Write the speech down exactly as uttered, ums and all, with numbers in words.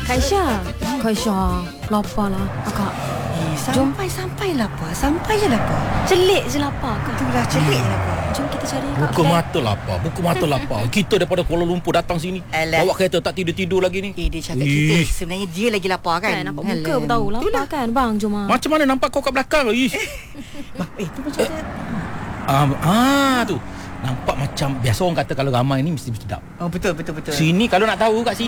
Kak Aisyah. Kak Aisyah, lapar lah akak. Eh, sampai-sampai lapar. Sampai je lapar. Celik je lapar Kak. Itulah celik je lapar. Jom kita cari Kak. Buka mata lapar, buka mata lapar. Kita daripada Kuala Lumpur datang sini. Alah. Bawa kereta tak tidur-tidur lagi ni. Eh, dia cakap Ih. kita sebenarnya dia lagi lapar kan? Kan nampak muka pun tahu lapar kan. Bang, jom ah. Macam mana nampak kau kat belakang? Ish. Bang, eh, tu macam mana? Ah, ah tu. Nampak macam biasa orang kata kalau ramai ni mesti sedap. Oh, betul, betul, betul. Sini kalau nak tahu kat sini